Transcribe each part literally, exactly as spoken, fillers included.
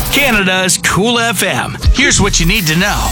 Canada's Cool F M. Here's what you need to know.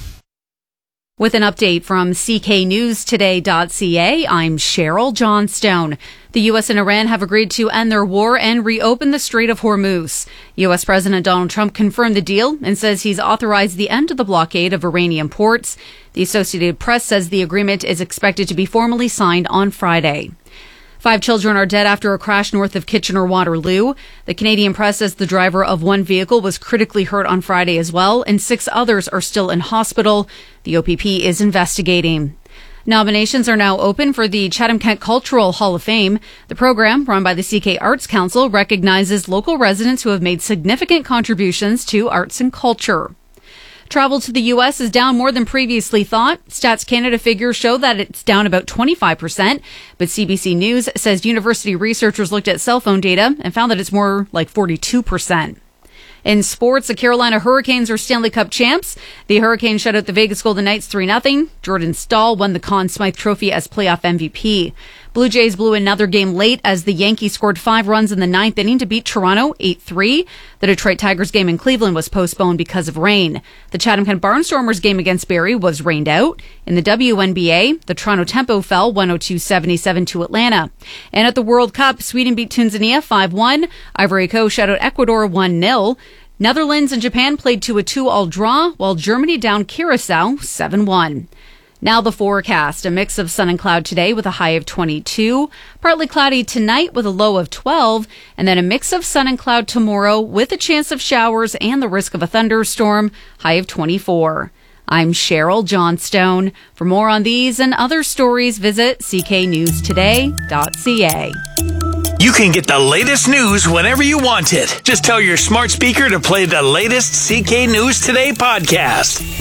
With an update from C K News Today dot C A, I'm Cheryl Johnstone. The U S and Iran have agreed to end their war and reopen the Strait of Hormuz. U S President Donald Trump confirmed the deal and says he's authorized the end of the blockade of Iranian ports. The Associated Press says the agreement is expected to be formally signed on Friday. Five children are dead after a crash north of Kitchener-Waterloo. The Canadian Press says the driver of one vehicle was critically hurt on Friday as well, and six others are still in hospital. The O P P is investigating. Nominations are now open for the Chatham-Kent Cultural Hall of Fame. The program, run by the C K Arts Council, recognizes local residents who have made significant contributions to arts and culture. Travel to the U S is down more than previously thought. Stats Canada figures show that it's down about twenty-five percent, but C B C News says university researchers looked at cell phone data and found that it's more like forty-two percent. In sports, the Carolina Hurricanes are Stanley Cup champs. The Hurricanes shut out the Vegas Golden Knights three nothing. Jordan Stahl won the Conn Smythe Trophy as playoff M V P. Blue Jays blew another game late as the Yankees scored five runs in the ninth inning to beat Toronto eight three. The Detroit Tigers game in Cleveland was postponed because of rain. The Chatham-Kent Barnstormers game against Barrie was rained out. In the W N B A, the Toronto Tempo fell one oh two seventy-seven to Atlanta. And at the World Cup, Sweden beat Tanzania five one. Ivory Coast shut out Ecuador one nil. Netherlands and Japan played to a two all draw, while Germany downed Curacao seven one. Now the forecast. A mix of sun and cloud today with a high of twenty-two. Partly cloudy tonight with a low of twelve. And then a mix of sun and cloud tomorrow with a chance of showers and the risk of a thunderstorm. High of twenty-four. I'm Cheryl Johnstone. For more on these and other stories, visit C K News Today dot C A. You can get the latest news whenever you want it. Just tell your smart speaker to play the latest C K News Today podcast.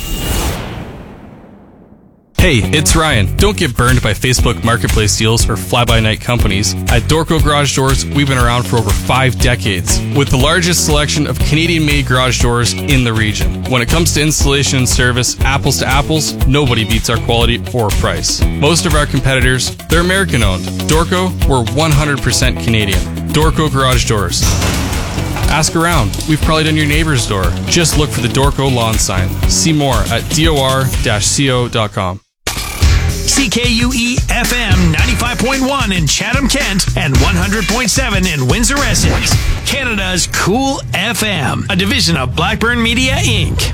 Hey, it's Ryan. Don't get burned by Facebook Marketplace deals or fly-by-night companies. At Dorco Garage Doors, we've been around for over five decades, with the largest selection of Canadian-made garage doors in the region. When it comes to installation and service, apples to apples, nobody beats our quality or price. Most of our competitors, they're American-owned. Dorco, we're one hundred percent Canadian. Dorco Garage Doors. Ask around. We've probably done your neighbor's door. Just look for the Dorco lawn sign. See more at dor dash co dot com. C K U E F M ninety-five point one in Chatham-Kent and one hundred point seven in Windsor, Essex. Canada's Cool F M, a division of Blackburn Media, Incorporated.